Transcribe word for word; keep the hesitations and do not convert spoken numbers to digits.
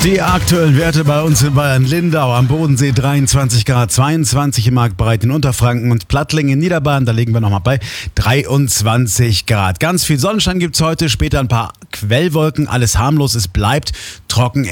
Die aktuellen Werte bei uns in Bayern: Lindau am Bodensee dreiundzwanzig Grad, zweiundzwanzig im Marktbereich in Unterfranken und Plattling in Niederbayern, da liegen wir nochmal bei dreiundzwanzig Grad. Ganz viel Sonnenschein gibt's heute, später ein paar Quellwolken, alles harmlos, es bleibt trocken.